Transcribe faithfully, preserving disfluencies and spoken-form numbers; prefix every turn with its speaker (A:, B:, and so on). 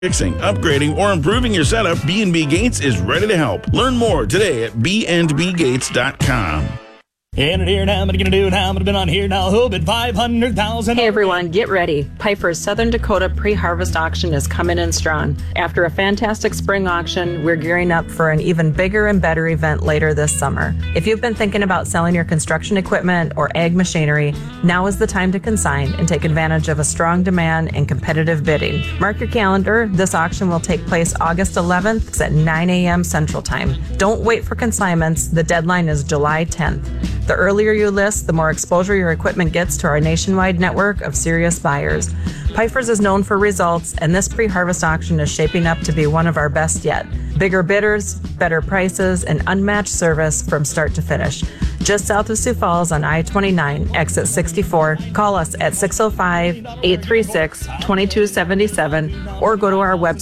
A: Fixing, upgrading, or improving your setup, B and B Gates is ready to help. Learn more today at b and b gates dot com.
B: And here now, what are you going to do now? I'm going to be on here now. Who bid five hundred thousand?
C: Hey everyone, get ready. Piper's Southern Dakota pre-harvest auction is coming in strong. After a fantastic spring auction, we're gearing up for an even bigger and better event later this summer. If you've been thinking about selling your construction equipment or ag machinery, now is the time to consign and take advantage of a strong demand and competitive bidding. Mark your calendar. This auction will take place August eleventh at nine a.m. Central Time. Don't wait for consignments. The deadline is July tenth. The earlier you list, the more exposure your equipment gets to our nationwide network of serious buyers. Piper's is known for results, and this pre-harvest auction is shaping up to be one of our best yet. Bigger bidders, better prices, and unmatched service from start to finish. Just south of Sioux Falls on I twenty-nine, exit sixty-four. Call us at six oh five, eight three six, two two seven seven or go to our website